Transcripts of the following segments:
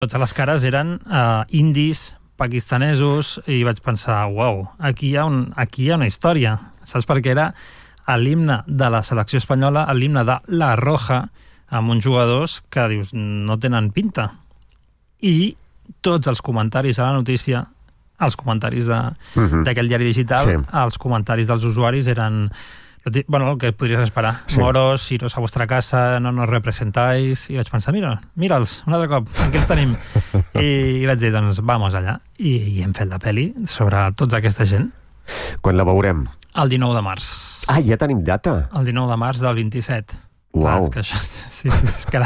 Totes les cares eren indis, pakistanesos, i vaig pensar, uau, aquí hi ha una història. Saps? Perquè era l'himne de la selecció espanyola, l'himne de La Roja, amb uns jugadors que, dius, no tenen pinta. I tots els comentaris a la notícia, els comentaris d'aquell diari digital, els comentaris dels usuaris eren... Bueno, el que podries esperar. Moros, iros a vuestra casa, no nos representáis... I vaig pensar, mira'ls, un altre cop, aquí els tenim. I vaig dir, doncs, vamos allà. I hem fet la pel·li sobre tota aquesta gent. Quan la veurem? El 19 de març. Ah, ja tenim data? El 19 de març del 27. Uau. Clar, és que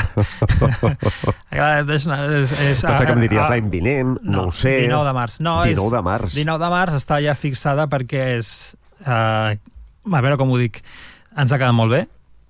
Pensa que em diria l'any vinent, no ho sé. 19 de març. No, 19 de març. 19 de març està ja fixada perquè és... a veure com ho dic, ens ha quedat molt bé,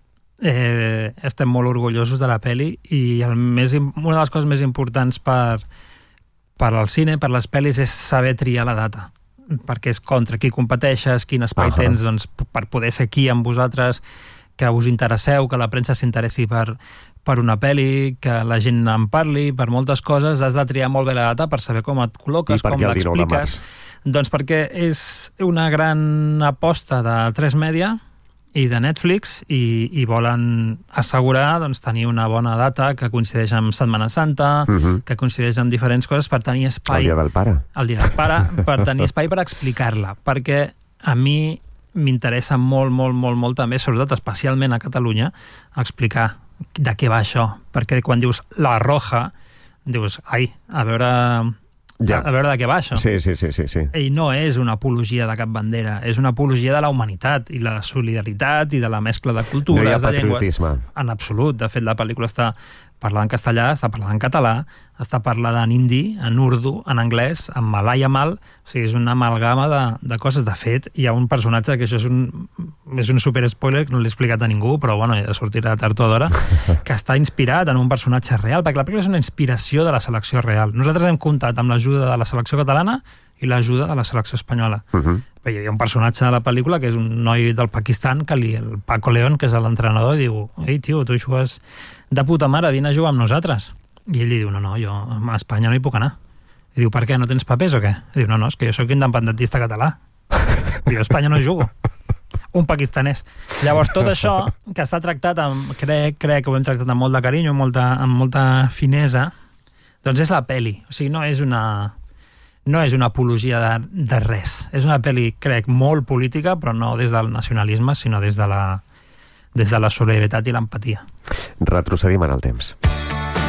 estem molt orgullosos de la pel·li i una de les coses més importants per al cine, per les pel·lis, és saber triar la data, perquè és contra qui competeixes, quin espai tens, doncs, per poder ser aquí amb vosaltres, que us interesseu, que la premsa s'interessi per una pel·li, que la gent en parli, per moltes coses, has de triar molt bé la data per saber com et col·loques, com l'expliques. Doncs perquè és una gran aposta de 3 Media i de Netflix i volen assegurar tenir una bona data que coincideix amb Setmana Santa, que coincideix amb diferents coses per tenir espai... El dia del pare. El dia del pare, per tenir espai per explicar-la. Perquè a mi m'interessa molt, molt, molt, molt també, sobretot especialment a Catalunya, explicar de què va això. Perquè quan dius La Roja, dius, ai, a veure de què va això. Sí. I no és una apologia de cap bandera, és una apologia de la humanitat i la solidaritat i de la mescla de cultures, no hi ha de llengües. patriotisme. En absolut. De fet, la pel·lícula està parlant en castellà, està parlant en català, està parlant en hindi, en urdu, en anglès, en malai-amal, o sigui, és una amalgama de coses. De fet, hi ha un personatge, que això és un super-spoiler, que no l'he explicat a ningú, però bueno, ja sortirà tard o d'hora, que està inspirat en un personatge real, perquè la pel·lícula és una inspiració de la selecció real. Nosaltres hem comptat amb l'ajuda de la selecció catalana i l'ajuda de la selecció espanyola. Hi havia un personatge a la pel·lícula que és un noi del Pakistan, el Paco León, que és l'entrenador, i diu, ei, tio, tu jugues de puta mare, vine a jugar amb nosaltres. I ell li diu, no, jo a Espanya no hi puc anar. I diu, per què, no tens papers o què? I diu, no, és que jo sóc independentista català. Diu, a Espanya no jugo. Un pakistanès. Llavors, tot això, que està tractat crec que ho hem tractat amb molt de carinyo, amb molta finesa, doncs és la peli. O sigui, no és una apologia de res. És una pel·li, crec, molt política, però no des del nacionalisme, sinó des de la solidaritat i l'empatia. Retrocedim en el temps.